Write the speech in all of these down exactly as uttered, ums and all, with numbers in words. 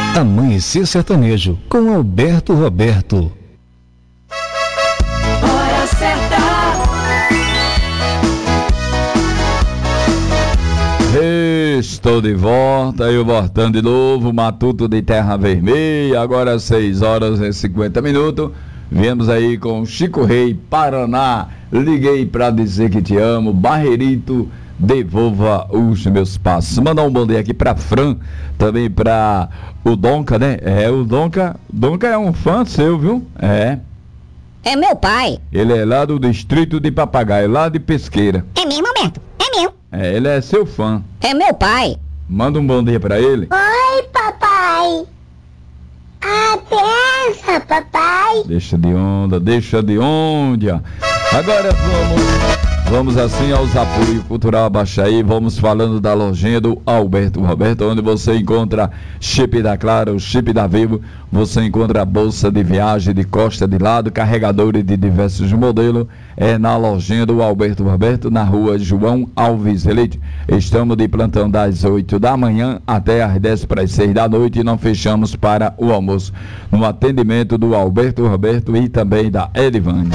Amanhecer Sertanejo, com Alberto Roberto. Hora certa. Estou de volta, eu voltando de novo, Matuto de Terra Vermelha, agora seis horas e cinquenta minutos. Viemos aí com Chico Rei, Paraná, liguei pra dizer que te amo, Barreirito, devolva os meus passos. Mandar um bom dia aqui pra Fran, também pra o Donca, né? É, o Donca, Donca é um fã seu, viu? É. É meu pai. Ele é lá do distrito de Papagaio, lá de Pesqueira. É mesmo, Alberto? É meu. É, ele é seu fã. É meu pai. Manda um bom dia pra ele. Oi, papai. A benção, papai. Deixa de onda, deixa de onda. Agora vamos, vamos assim aos apoios cultural Abaxaí. Vamos falando da lojinha do Alberto Roberto, onde você encontra chip da Claro, chip da Vivo. Você encontra bolsa de viagem de costa de lado, carregadores de diversos modelos. É na lojinha do Alberto Roberto, na rua João Alves Leite. Estamos de plantão das oito da manhã até às dez para as seis da noite e não fechamos para o almoço. No atendimento do Alberto Roberto e também da Edivane.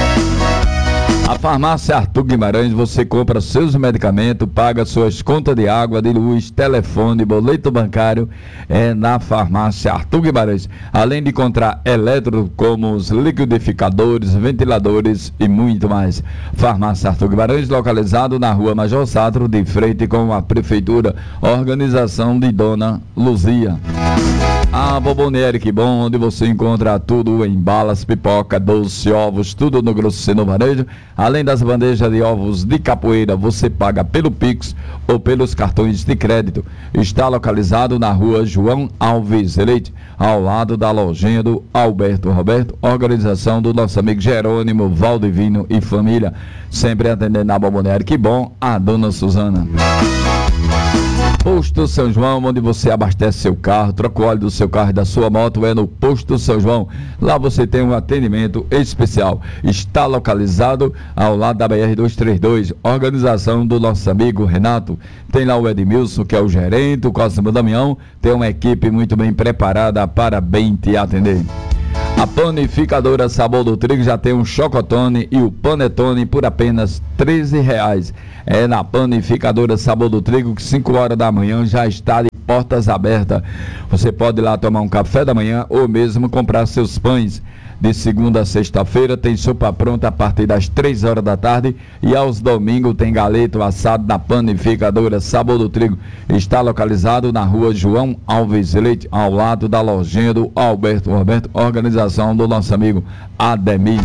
A farmácia Arthur Guimarães, você compra seus medicamentos, paga suas contas de água, de luz, telefone, boleto bancário, é na farmácia Arthur Guimarães. Além de encontrar eletro como os liquidificadores, ventiladores e muito mais. Farmácia Arthur Guimarães, localizado na rua Major Satro, de frente com a prefeitura, organização de Dona Luzia. A Bomboniere Que Bom, onde você encontra tudo em balas, pipoca, doce, ovos, tudo no grosso no varejo. Além das bandejas de ovos de capoeira, você paga pelo Pix ou pelos cartões de crédito. Está localizado na rua João Alves Leite, ao lado da lojinha do Alberto Roberto, organização do nosso amigo Jerônimo Valdivino e família. Sempre atendendo na Bomboniere Que Bom, a dona Suzana. Posto São João, onde você abastece seu carro, troca o óleo do seu carro e da sua moto, é no Posto São João. Lá você tem um atendimento especial. Está localizado ao lado da B R duzentos e trinta e dois, organização do nosso amigo Renato. Tem lá o Edmilson, que é o gerente, o Cosmo Damião, tem uma equipe muito bem preparada para bem te atender. A panificadora Sabor do Trigo já tem um chocotone e o panetone por apenas treze reais. É na panificadora Sabor do Trigo que cinco horas da manhã já está de portas abertas. Você pode ir lá tomar um café da manhã ou mesmo comprar seus pães. De segunda a sexta-feira tem sopa pronta a partir das três horas da tarde e aos domingos tem galeto assado na panificadora Sabor do Trigo. Está localizado na rua João Alves Leite, ao lado da lojinha do Alberto Roberto, organização do nosso amigo Ademir.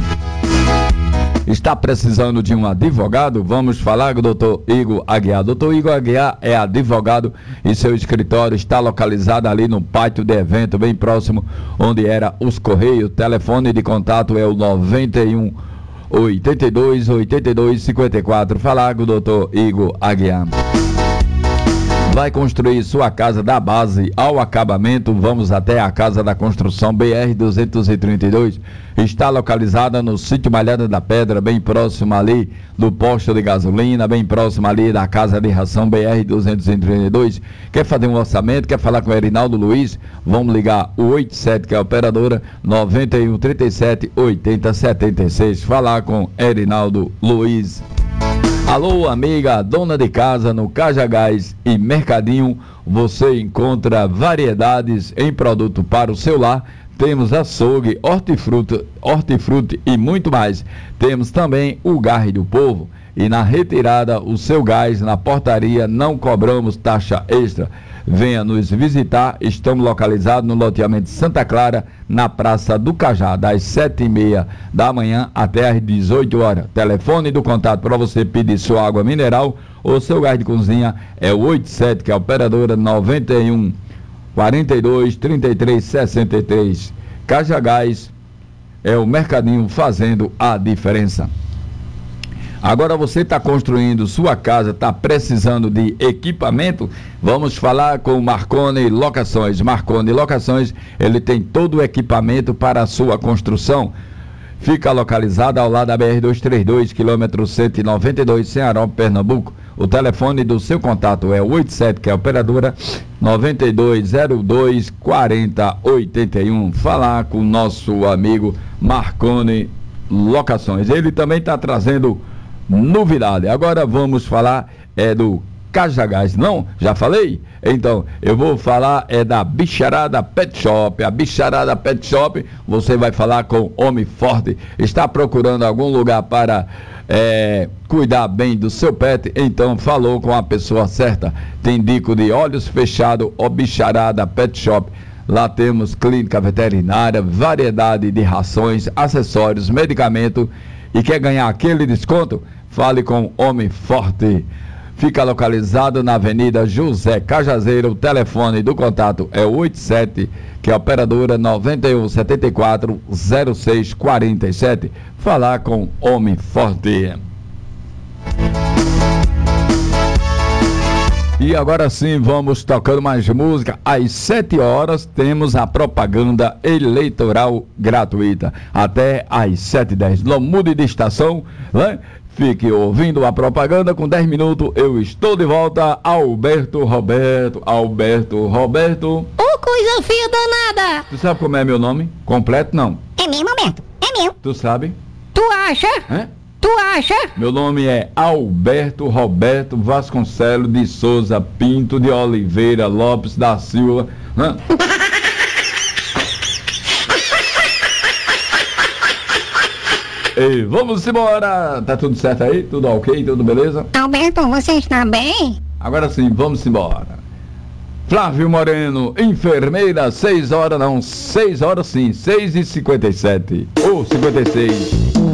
Está precisando de um advogado? Vamos falar com o doutor Igor Aguiar. doutor Igor Aguiar é advogado e seu escritório está localizado ali no pátio de evento, bem próximo onde era os Correios. O telefone de contato é o noventa e um, oitenta e dois, oitenta e dois, cinquenta e quatro. Falar com o doutor Igor Aguiar. Vai construir sua casa da base ao acabamento? Vamos até a Casa da Construção B R duzentos e trinta e dois. Está localizada no sítio Malhada da Pedra, bem próximo ali do posto de gasolina, bem próximo ali da Casa de Ração B R duzentos e trinta e dois. Quer fazer um orçamento? Quer falar com o Erinaldo Luiz? Vamos ligar o oitenta e sete, que é a operadora, noventa e um, trinta e sete, oitenta, setenta e seis. Falar com Erinaldo Luiz. Alô, amiga, dona de casa, no Cajagás e Mercadinho, você encontra variedades em produto para o seu lar. Temos açougue, hortifruti, hortifruti e muito mais. Temos também o Gás do Povo. E na retirada, o seu gás na portaria, não cobramos taxa extra. Venha nos visitar, estamos localizados no loteamento Santa Clara, na Praça do Cajá, das sete e meia da manhã até às dezoito horas. Telefone do contato para você pedir sua água mineral ou seu gás de cozinha é o oitenta e sete, que é a operadora, noventa e um, quarenta e dois, trinta e três, sessenta e três. Cajagás é o Mercadinho fazendo a diferença. Agora você está construindo sua casa, está precisando de equipamento? Vamos falar com Marconi Locações. Marconi Locações, ele tem todo o equipamento para a sua construção. Fica localizado ao lado da B R duzentos e trinta e dois, quilômetro cento e noventa e dois, Ceará, Pernambuco. O telefone do seu contato é o oitenta e sete, que é a operadora noventa e dois zero dois quarenta oitenta e um. Falar com o nosso amigo Marconi Locações. Ele também está trazendo novidade. Agora vamos falar é do Cajagás. Não? Já falei? Então, eu vou falar é da Bicharada Pet Shop. A Bicharada Pet Shop, você vai falar com Homem Forte. Está procurando algum lugar para é, cuidar bem do seu pet? Então, falou com a pessoa certa. Tem dico de olhos fechados, o Bicharada Pet Shop. Lá temos clínica veterinária, variedade de rações, acessórios, medicamento. E quer ganhar aquele desconto? Fale com Homem Forte. Fica localizado na Avenida José Cajazeiro. O telefone do contato é o oitenta e sete, que é a operadora noventa e um setenta e quatro zero seis quarenta e sete. Falar com Homem Forte. E agora sim, vamos tocando mais música. Às sete horas temos a propaganda eleitoral gratuita. Até às sete e dez. Não mude de estação, né? Fique ouvindo a propaganda. Com dez minutos eu estou de volta. Alberto Roberto, Alberto Roberto. Ô, coisa feia danada! Tu sabe como é meu nome? Completo não. É mesmo, Alberto? É meu. Tu sabe? Tu acha? Hã? Tu acha? Meu nome é Alberto Roberto Vasconcelos de Souza Pinto de Oliveira Lopes da Silva. Hã? Ei, vamos embora! Tá tudo certo aí? Tudo ok? Tudo beleza? Alberto, você está bem? Agora sim, vamos embora. Flávio Moreno, enfermeira, seis horas não, seis horas sim, seis e cinquenta e sete, ou cinquenta e seis.